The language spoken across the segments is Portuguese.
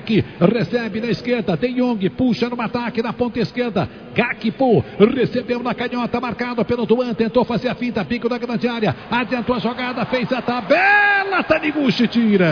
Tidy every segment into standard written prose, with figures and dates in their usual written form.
Heck recebe na esquerda, De Jong puxa no ataque na ponta esquerda. Gakpo recebeu na canhota, marcado pelo Duan, tentou fazer a finta, pico da grande área, adiantou a jogada, fez a tabela, Taniguchi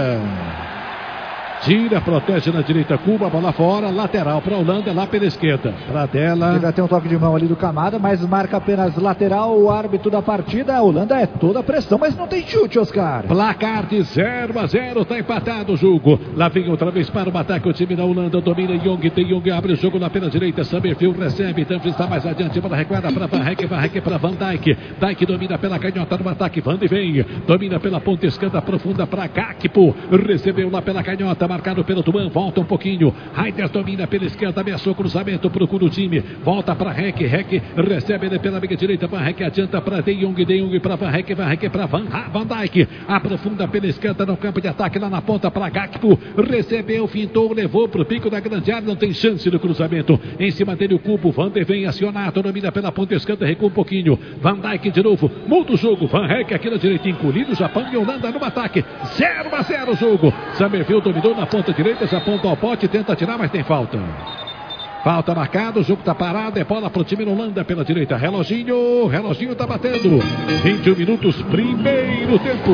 tira, protege na direita, Cuba, bola fora, lateral para a Holanda, lá pela esquerda, para dela. Ainda tem um toque de mão ali do Kamada, mas marca apenas lateral. O árbitro da partida, a Holanda é toda pressão, mas não tem chute, Oscar. Placar de 0-0, tá empatado o jogo. Lá vem outra vez para o ataque o time da Holanda, domina De Jong abre o jogo lá pela direita, Summerfield recebe, então está mais adiante, para recuada para Van Heck para Van Dijk. Dijk domina pela canhota no ataque, Van de Ven domina pela ponta esquerda profunda para Gakpo, recebeu lá pela canhota, marcado pelo Tuan, volta um pouquinho, Reinders domina pela esquerda, ameaçou cruzamento, procura o time, volta para Heck recebe ele pela meia direita, Van Heck adianta para De Jong para Van Heck para Van Dijk, aprofunda pela esquerda no campo de ataque, lá na ponta para Gakpo, recebeu, fintou, levou para o pico da grande área, não tem chance do cruzamento, em cima dele o Cubo, Van de Ven acionado, domina pela ponta esquerda, recua um pouquinho, Van Dijk de novo, muda o jogo, Van Heck aqui na direita, encolhido, Japão e Holanda no ataque, 0-0 o jogo, Summerfield dominou na ponta direita, já aponta ao pote, tenta tirar, mas tem falta. Falta marcada, o jogo tá parado, é bola pro time da Holanda pela direita. Reloginho tá batendo. 21 minutos, primeiro tempo.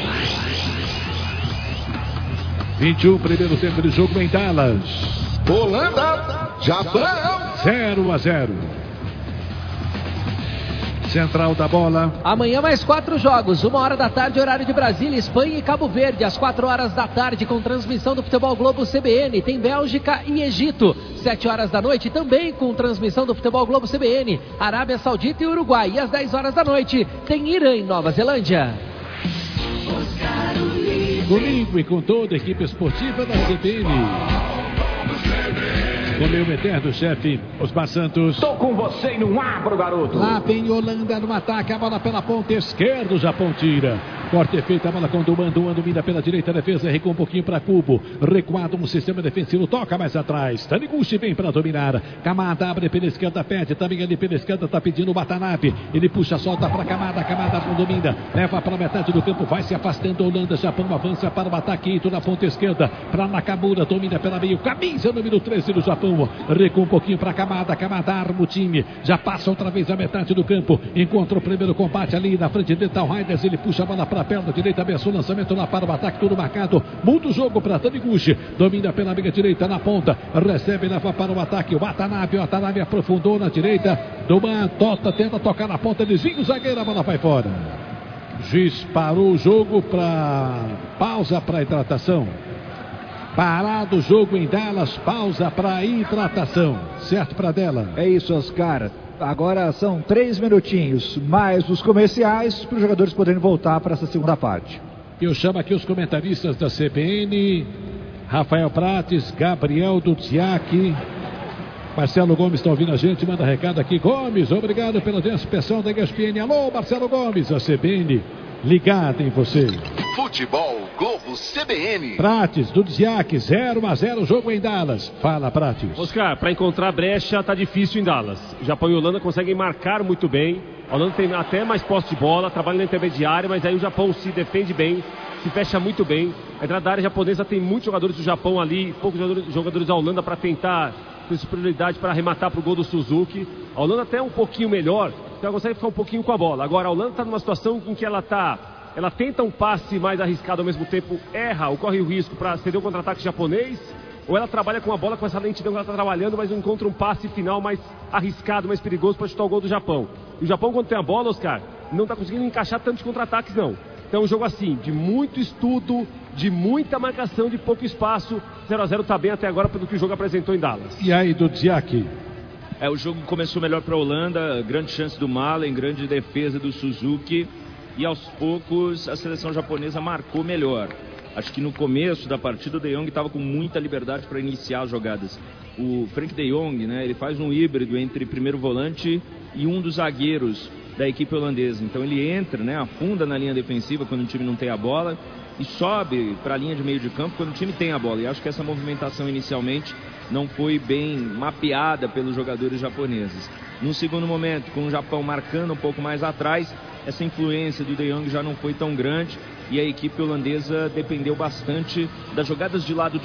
21, primeiro tempo de jogo em Dallas. Holanda, Japão. 0-0. Central da bola. Amanhã mais 4 jogos, 1h da tarde, horário de Brasília, Espanha e Cabo Verde, às 4h da tarde, com transmissão do Futebol Globo CBN. Tem Bélgica e Egito, 7h da noite, também com transmissão do Futebol Globo CBN, Arábia Saudita e Uruguai. E às 10h da noite, tem Irã e Nova Zelândia. Comigo e com toda a equipe esportiva da CBN. Com meu eterno chefe, Osmar Santos. Tô com você e não abro, garoto. Lá vem Holanda no ataque, a bola pela ponta esquerda, o Japão tira. Corte feito, a bola com Duan domina pela direita, a defesa recua um pouquinho para Cubo. Recuado no sistema defensivo, toca mais atrás. Taniguchi vem para dominar. Kamada abre pela esquerda, pede também ali pela esquerda, tá pedindo o Watanabe. Ele puxa, solta para Kamada não domina. Leva para metade do campo, vai se afastando. Holanda, Japão avança para o ataque, Ito na ponta esquerda. Para Nakamura, domina pela meio, camisa número 13 do Japão. Recua um pouquinho para Kamada arma o time. Já passa outra vez a metade do campo. Encontra o primeiro combate ali na frente de Tal Reinders. Ele puxa a bola para a perna direita, ameaçou o lançamento lá para o ataque, tudo marcado. Muda o jogo para Taniguchi. Domina pela meia direita na ponta. Recebe, leva para o ataque. O Watanabe aprofundou na direita. Duan tenta tocar na ponta. Desvia o zagueiro, a bola vai fora. Juiz parou o jogo para pausa para hidratação. Parado o jogo em Dallas, pausa para hidratação. Certo para dela? É isso, Oscar. Agora são 3 minutinhos, mais os comerciais, para os jogadores poderem voltar para essa segunda parte. Eu chamo aqui os comentaristas da CBN. Rafael Prates, Gabriel Duziak, Marcelo Gomes está ouvindo a gente, manda recado aqui. Gomes, obrigado pela audiência, pessoal da ESPN. Alô, Marcelo Gomes, a CBN ligada em você. Futebol Globo CBN. Prates, Duziak, 0-0, jogo em Dallas. Fala, Prates. Oscar, para encontrar brecha tá difícil em Dallas. Japão e Holanda conseguem marcar muito bem. A Holanda tem até mais posse de bola, trabalha na intermediária, mas aí o Japão se defende bem, se fecha muito bem. A entrada da área japonesa tem muitos jogadores do Japão ali, poucos jogadores da Holanda para tentar ter superioridade para arrematar para o gol do Suzuki. A Holanda até um pouquinho melhor, então ela consegue ficar um pouquinho com a bola. Agora a Holanda está numa situação em que ela tenta um passe mais arriscado, ao mesmo tempo erra ou corre o risco para ceder o contra-ataque japonês, ou ela trabalha com a bola com essa lentidão que ela está trabalhando, mas não encontra um passe final mais arriscado, mais perigoso para chutar o gol do Japão. E o Japão, quando tem a bola, Oscar, não está conseguindo encaixar tantos contra-ataques, não. Então é um jogo assim, de muito estudo, de muita marcação, de pouco espaço. 0-0 está bem até agora pelo que o jogo apresentou em Dallas. E aí, Duziak? O jogo começou melhor para a Holanda, grande chance do Malen, grande defesa do Suzuki. E aos poucos a seleção japonesa marcou melhor. Acho que no começo da partida o De Jong estava com muita liberdade para iniciar as jogadas. O Frank De Jong, né, ele faz um híbrido entre primeiro volante e um dos zagueiros da equipe holandesa. Então ele entra, né, afunda na linha defensiva quando o time não tem a bola e sobe para a linha de meio de campo quando o time tem a bola. E acho que essa movimentação inicialmente não foi bem mapeada pelos jogadores japoneses. No segundo momento, com o Japão marcando um pouco mais atrás, essa influência do De Jong já não foi tão grande e a equipe holandesa dependeu bastante das jogadas de lado